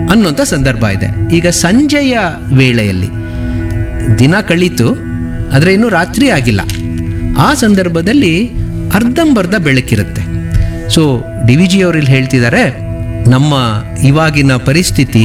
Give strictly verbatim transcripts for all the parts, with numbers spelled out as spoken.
ಅನ್ನೋಂಥ ಸಂದರ್ಭ ಇದೆ. ಈಗ ಸಂಜೆಯ ವೇಳೆಯಲ್ಲಿ ದಿನ ಕಳೀತು, ಆದರೆ ಇನ್ನೂ ರಾತ್ರಿ ಆಗಿಲ್ಲ. ಆ ಸಂದರ್ಭದಲ್ಲಿ ಅರ್ಧಂಬರ್ಧ ಬೆಳಕಿರುತ್ತೆ. ಸೊ ಡಿ ವಿ ಜಿ ಅವರು ಇಲ್ಲಿ ಹೇಳ್ತಿದ್ದಾರೆ, ನಮ್ಮ ಇವಾಗಿನ ಪರಿಸ್ಥಿತಿ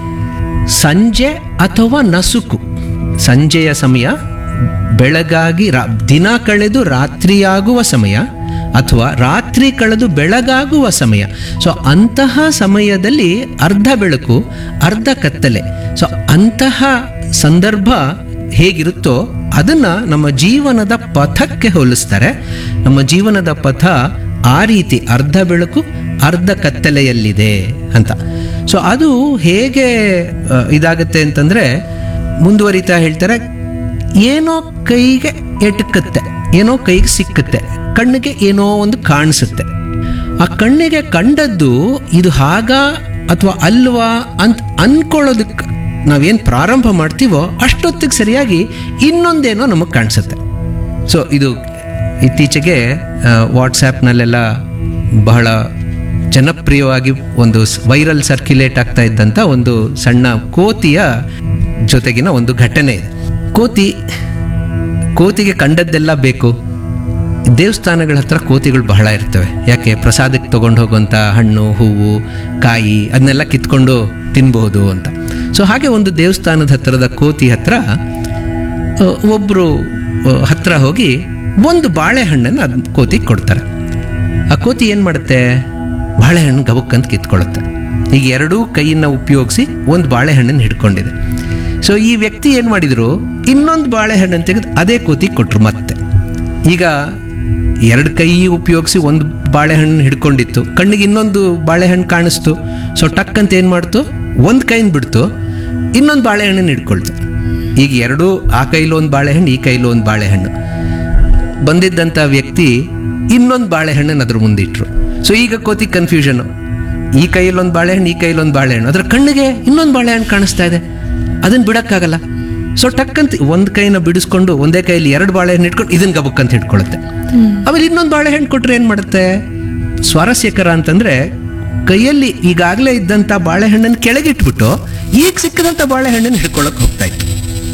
ಸಂಜೆ ಅಥವಾ ನಸುಕು, ಸಂಜೆಯ ಸಮಯ ಬೆಳಗಾಗಿ ರಾ ದಿನ ಕಳೆದು ರಾತ್ರಿಯಾಗುವ ಸಮಯ ಅಥವಾ ರಾತ್ರಿ ಕಳೆದು ಬೆಳಗಾಗುವ ಸಮಯ. ಸೊ ಅಂತಹ ಸಮಯದಲ್ಲಿ ಅರ್ಧ ಬೆಳಕು ಅರ್ಧ ಕತ್ತಲೆ. ಸೊ ಅಂತಹ ಸಂದರ್ಭ ಹೇಗಿರುತ್ತೋ ಅದನ್ನು ನಮ್ಮ ಜೀವನದ ಪಥಕ್ಕೆ ಹೋಲಿಸ್ತಾರೆ. ನಮ್ಮ ಜೀವನದ ಪಥ ಆ ರೀತಿ ಅರ್ಧ ಬೆಳಕು ಅರ್ಧ ಕತ್ತಲೆಯಲ್ಲಿದೆ ಅಂತ. ಸೊ ಅದು ಹೇಗೆ ಇದಾಗುತ್ತೆ ಅಂತಂದರೆ, ಮುಂದುವರಿತಾ ಹೇಳ್ತಾರೆ, ಏನೋ ಕೈಗೆ ಎಟಕತ್ತೆ, ಏನೋ ಕೈಗೆ ಸಿಕ್ಕುತ್ತೆ, ಕಣ್ಣಿಗೆ ಏನೋ ಒಂದು ಕಾಣಿಸುತ್ತೆ. ಆ ಕಣ್ಣಿಗೆ ಕಂಡದ್ದು ಇದು ಹಾಗ ಅಥವಾ ಅಲ್ವಾ ಅಂತ ಅನ್ಕೊಳ್ಳೋದಕ್ಕೆ ನಾವೇನು ಪ್ರಾರಂಭ ಮಾಡ್ತೀವೋ ಅಷ್ಟೊತ್ತಿಗೆ ಸರಿಯಾಗಿ ಇನ್ನೊಂದೇನೋ ನಮಗೆ ಕಾಣಿಸುತ್ತೆ. ಸೊ ಇದು ಇತ್ತೀಚೆಗೆ ವಾಟ್ಸ್ಯಾಪ್ನಲ್ಲೆಲ್ಲ ಬಹಳ ಜನಪ್ರಿಯವಾಗಿ ಒಂದು ವೈರಲ್ ಸರ್ಕ್ಯುಲೇಟ್ ಆಗ್ತಾ ಇದ್ದಂಥ ಒಂದು ಸಣ್ಣ ಕೋತಿಯ ಜೊತೆಗಿನ ಒಂದು ಘಟನೆ ಇದೆ. ಕೋತಿ ಕೋತಿಗೆ ಕಂಡದ್ದೆಲ್ಲ ಬೇಕು. ದೇವಸ್ಥಾನಗಳ ಹತ್ರ ಕೋತಿಗಳು ಬಹಳ ಇರ್ತವೆ. ಯಾಕೆ? ಪ್ರಸಾದಕ್ಕೆ ತೊಗೊಂಡು ಹೋಗುವಂಥ ಹಣ್ಣು, ಹೂವು, ಕಾಯಿ ಅದನ್ನೆಲ್ಲ ಕಿತ್ಕೊಂಡು ತಿನ್ಬಹುದು ಅಂತ. ಸೊ ಹಾಗೆ ಒಂದು ದೇವಸ್ಥಾನದ ಹತ್ತಿರದ ಕೋತಿ ಹತ್ರ ಒಬ್ಬರು ಹತ್ರ ಹೋಗಿ ಒಂದು ಬಾಳೆಹಣ್ಣನ್ನು ಅದು ಕೋತಿಗೆ ಕೊಡ್ತಾರೆ. ಆ ಕೋತಿ ಏನು ಮಾಡುತ್ತೆ? ಬಾಳೆಹಣ್ಣು ಗಬಕ್ಕಂತ ಕಿತ್ಕೊಳ್ಳುತ್ತೆ. ಈಗ ಎರಡೂ ಕೈಯನ್ನು ಉಪಯೋಗಿಸಿ ಒಂದು ಬಾಳೆಹಣ್ಣನ್ನು ಹಿಡ್ಕೊಂಡಿದೆ. ಸೊ ಈ ವ್ಯಕ್ತಿ ಏನು ಮಾಡಿದರು, ಇನ್ನೊಂದು ಬಾಳೆಹಣ್ಣನ್ನು ತೆಗೆದು ಅದೇ ಕೋತಿಗೆ ಕೊಟ್ಟರು. ಮತ್ತೆ ಈಗ ಎರಡು ಕೈ ಉಪಯೋಗಿಸಿ ಒಂದು ಬಾಳೆಹಣ್ಣು ಹಿಡ್ಕೊಂಡಿತ್ತು, ಕಣ್ಣಿಗೆ ಇನ್ನೊಂದು ಬಾಳೆಹಣ್ಣು ಕಾಣಿಸ್ತು. ಸೊ ಟಕ್ ಅಂತ ಏನು ಮಾಡ್ತು, ಒಂದು ಕೈನ ಬಿಡ್ತು, ಇನ್ನೊಂದು ಬಾಳೆಹಣ್ಣನ್ನು ಹಿಡ್ಕೊಳ್ತು. ಈಗ ಎರಡೂ, ಆ ಕೈಲೂ ಒಂದು ಬಾಳೆಹಣ್ಣು, ಈ ಕೈಲೂ ಒಂದು ಬಾಳೆಹಣ್ಣು. ಬಂದಿದ್ದಂಥ ವ್ಯಕ್ತಿ ಇನ್ನೊಂದು ಬಾಳೆಹಣ್ಣನ್ನು ಅದ್ರ ಮುಂದಿಟ್ರು. ಸೊ ಈಗ ಕೋತಿ ಕನ್ಫ್ಯೂಷನು, ಈ ಕೈಯಲ್ಲೊಂದು ಬಾಳೆಹಣ್ಣು, ಈ ಕೈಲೊಂದು ಬಾಳೆಹಣ್ಣು, ಅದರ ಕಣ್ಣಿಗೆ ಇನ್ನೊಂದು ಬಾಳೆಹಣ್ಣು ಕಾಣಿಸ್ತಾ ಇದೆ, ಅದನ್ನು ಬಿಡೋಕ್ಕಾಗಲ್ಲ. ಸೊ ಟಕ್ಕಂತ ಒಂದು ಕೈನ ಬಿಡಿಸ್ಕೊಂಡು ಒಂದೇ ಕೈಯಲ್ಲಿ ಎರಡು ಬಾಳೆಹಣ್ಣು ಇಟ್ಕೊಂಡು ಇದನ್ನು ಗಬಕ್ಕಂತ ಹಿಡ್ಕೊಳ್ಳುತ್ತೆ. ಆಮೇಲೆ ಇನ್ನೊಂದು ಬಾಳೆಹಣ್ಣು ಕೊಟ್ಟರೆ ಏನು ಮಾಡುತ್ತೆ? ಸ್ವಾರಸ್ಯಕರ ಅಂತಂದರೆ, ಕೈಯಲ್ಲಿ ಈಗಾಗಲೇ ಇದ್ದಂಥ ಬಾಳೆಹಣ್ಣನ್ನು ಕೆಳಗಿಟ್ಬಿಟ್ಟು ಈಗ ಸಿಕ್ಕದಂಥ ಬಾಳೆಹಣ್ಣನ್ನು ಹಿಡ್ಕೊಳ್ಳೋಕೆ ಹೋಗ್ತಾ ಇತ್ತು.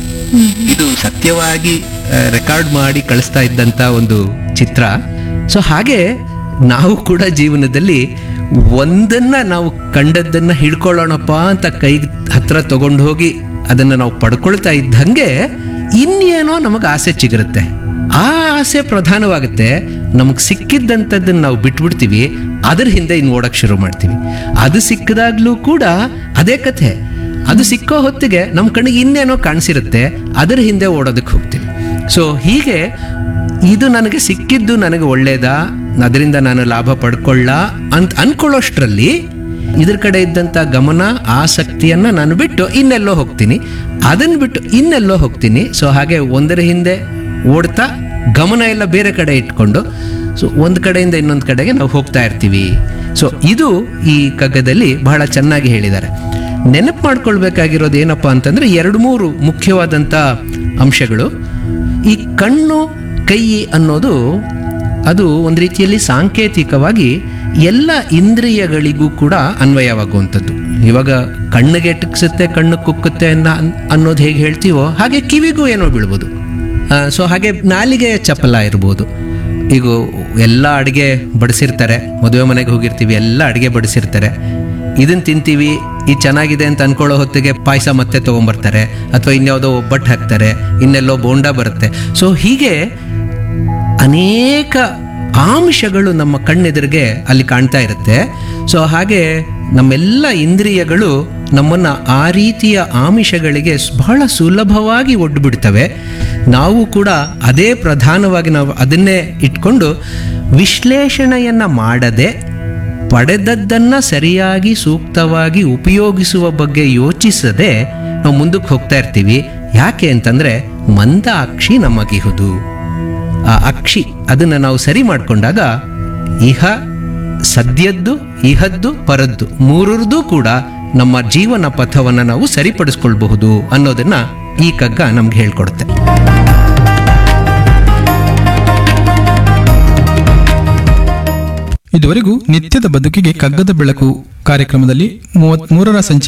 ಇದು ಸತ್ಯವಾಗಿ ರೆಕಾರ್ಡ್ ಮಾಡಿ ಕಳಿಸ್ತಾ ಇದ್ದಂಥ ಒಂದು ಚಿತ್ರ. ಸೊ ಹಾಗೆ ನಾವು ಕೂಡ ಜೀವನದಲ್ಲಿ ಒಂದನ್ನ ನಾವು ಕಂಡದ್ದನ್ನು ಹಿಡ್ಕೊಳ್ಳೋಣಪ್ಪ ಅಂತ ಕೈ ಹತ್ರ ತಗೊಂಡು ಹೋಗಿ ಅದನ್ನು ನಾವು ಪಡ್ಕೊಳ್ತಾ ಇದ್ದಂಗೆ ಇನ್ನೇನೋ ನಮಗೆ ಆಸೆ ಚಿಗುರುತ್ತೆ. ಆ ಆಸೆ ಪ್ರಧಾನವಾಗುತ್ತೆ. ನಮಗೆ ಸಿಕ್ಕಿದ್ದಂಥದ್ದನ್ನು ನಾವು ಬಿಟ್ಬಿಡ್ತೀವಿ, ಅದ್ರ ಹಿಂದೆ ಇನ್ನು ಓಡಕ್ಕೆ ಶುರು ಮಾಡ್ತೀವಿ. ಅದು ಸಿಕ್ಕಿದಾಗ್ಲೂ ಕೂಡ ಅದೇ ಕಥೆ. ಅದು ಸಿಕ್ಕೋ ಹೊತ್ತಿಗೆ ನಮ್ಮ ಕಣ್ಣಿಗೆ ಇನ್ನೇನೋ ಕಾಣಿಸಿರುತ್ತೆ, ಅದರ ಹಿಂದೆ ಓಡೋದಕ್ಕೆ ಹೋಗ್ತೀವಿ. ಸೊ ಹೀಗೆ ಇದು ನನಗೆ ಸಿಕ್ಕಿದ್ದು ನನಗೆ ಒಳ್ಳೇದಾ, ಅದರಿಂದ ನಾನು ಲಾಭ ಪಡ್ಕೊಳ್ಳ ಅಂತ ಅನ್ಕೊಳ್ಳೋಷ್ಟರಲ್ಲಿ ಇದ್ರ ಕಡೆ ಇದ್ದಂಥ ಗಮನ, ಆಸಕ್ತಿಯನ್ನು ನಾನು ಬಿಟ್ಟು ಇನ್ನೆಲ್ಲೋ ಹೋಗ್ತೀನಿ, ಅದನ್ನು ಬಿಟ್ಟು ಇನ್ನೆಲ್ಲೋ ಹೋಗ್ತೀನಿ. ಸೊ ಹಾಗೆ ಒಂದರ ಹಿಂದೆ ಓಡ್ತಾ ಗಮನ ಎಲ್ಲ ಬೇರೆ ಕಡೆ ಇಟ್ಕೊಂಡು ಸೊ ಒಂದು ಕಡೆಯಿಂದ ಇನ್ನೊಂದು ಕಡೆಗೆ ನಾವು ಹೋಗ್ತಾ ಇರ್ತೀವಿ. ಸೊ ಇದು ಈ ಕಗ್ಗದಲ್ಲಿ ಬಹಳ ಚೆನ್ನಾಗಿ ಹೇಳಿದ್ದಾರೆ. ನೆನಪು ಮಾಡ್ಕೊಳ್ಬೇಕಾಗಿರೋದು ಏನಪ್ಪ ಅಂತಂದರೆ ಎರಡು ಮೂರು ಮುಖ್ಯವಾದಂಥ ಅಂಶಗಳು. ಈ ಕಣ್ಣು ಕೈ ಅನ್ನೋದು ಅದು ಒಂದು ರೀತಿಯಲ್ಲಿ ಸಾಂಕೇತಿಕವಾಗಿ ಎಲ್ಲ ಇಂದ್ರಿಯಗಳಿಗೂ ಕೂಡ ಅನ್ವಯವಾಗುವಂಥದ್ದು. ಇವಾಗ ಕಣ್ಣಿಗೆ ಎಟಕ್ಸುತ್ತೆ, ಕಣ್ಣು ಕುಕ್ಕುತ್ತೆ ಅನ್ನೋ ಅನ್ನೋದು ಹೇಗೆ ಹೇಳ್ತೀವೋ ಹಾಗೆ ಕಿವಿಗೂ ಏನೋ ಬೀಳ್ಬೋದು. ಸೊ ಹಾಗೆ ನಾಲಿಗೆ ಚಪಲ ಇರ್ಬೋದು. ಈಗ ಎಲ್ಲ ಅಡುಗೆ ಬಡಿಸಿರ್ತಾರೆ, ಮದುವೆ ಮನೆಗೆ ಹೋಗಿರ್ತೀವಿ, ಎಲ್ಲ ಅಡುಗೆ ಬಡಿಸಿರ್ತಾರೆ, ಇದನ್ನು ತಿಂತೀವಿ, ಇದು ಚೆನ್ನಾಗಿದೆ ಅಂತ ಅನ್ಕೊಳ್ಳೋ ಹೊತ್ತಿಗೆ ಪಾಯಸ ಮತ್ತೆ ತೊಗೊಂಬರ್ತಾರೆ, ಅಥವಾ ಇನ್ಯಾವುದೋ ಒಬ್ಬಟ್ಟು ಹಾಕ್ತಾರೆ, ಇನ್ನೆಲ್ಲೋ ಬೋಂಡ ಬರುತ್ತೆ. ಸೊ ಹೀಗೆ ಅನೇಕ ಆಮಿಷಗಳು ನಮ್ಮ ಕಣ್ಣೆದುರಿಗೆ ಅಲ್ಲಿ ಕಾಣ್ತಾ ಇರುತ್ತೆ. ಸೊ ಹಾಗೆ ನಮ್ಮೆಲ್ಲ ಇಂದ್ರಿಯಗಳು ನಮ್ಮನ್ನು ಆ ರೀತಿಯ ಆಮಿಷಗಳಿಗೆ ಬಹಳ ಸುಲಭವಾಗಿ ಒಡ್ಡುಬಿಡ್ತವೆ. ನಾವು ಕೂಡ ಅದೇ ಪ್ರಧಾನವಾಗಿ ನಾವು ಅದನ್ನೇ ಇಟ್ಕೊಂಡು ವಿಶ್ಲೇಷಣೆಯನ್ನು ಮಾಡದೆ ಪಡೆದದ್ದನ್ನು ಸರಿಯಾಗಿ ಸೂಕ್ತವಾಗಿ ಉಪಯೋಗಿಸುವ ಬಗ್ಗೆ ಯೋಚಿಸದೆ ನಾವು ಮುಂದಕ್ಕೆ ಹೋಗ್ತಾ ಇರ್ತೀವಿ. ಯಾಕೆ ಅಂತಂದರೆ ಮಂದ ಅಕ್ಷಿ ನಮಗಿಹುದು. ಆ ಅಕ್ಷಿ ಅದನ್ನು ನಾವು ಸರಿ ಮಾಡಿಕೊಂಡಾಗ ಇಹ ಸದ್ಯದ್ದು, ಇಹದ್ದು, ಪರದ್ದು ಮೂರರದ್ದು ಕೂಡ ನಮ್ಮ ಜೀವನ ಪಥವನ್ನು ನಾವು ಸರಿಪಡಿಸ್ಕೊಳ್ಬಹುದು ಅನ್ನೋದನ್ನ ಈ ಕಗ್ಗ ನಮ್ಗೆ ಹೇಳ್ಕೊಡುತ್ತೆ. ಇದುವರೆಗೂ ನಿತ್ಯದ ಬದುಕಿಗೆ ಕಗ್ಗದ ಬೆಳಕು ಕಾರ್ಯಕ್ರಮದಲ್ಲಿ ಮೂವತ್ತ್ ಮೂರರ ಸಂಚಿಕೆ